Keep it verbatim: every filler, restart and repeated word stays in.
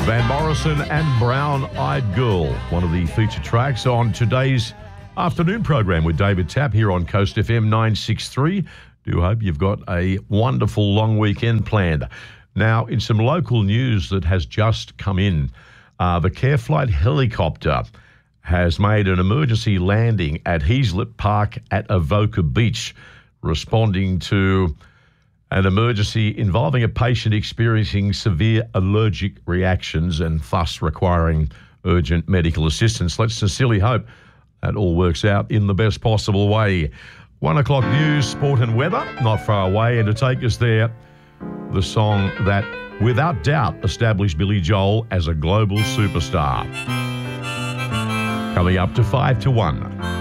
Van Morrison and Brown Eyed Girl, one of the feature tracks on today's afternoon program with David Tapp here on Coast F M nine sixty-three. Do hope you've got a wonderful long weekend planned. Now, in some local news that has just come in, uh, the Careflight helicopter has made an emergency landing at Heaslip Park at Avoca Beach, responding to an emergency involving a patient experiencing severe allergic reactions and thus requiring urgent medical assistance. Let's sincerely hope that all works out in the best possible way. One o'clock news, sport and weather, not far away. And to take us there, the song that without doubt established Billy Joel as a global superstar. Coming up to five to one.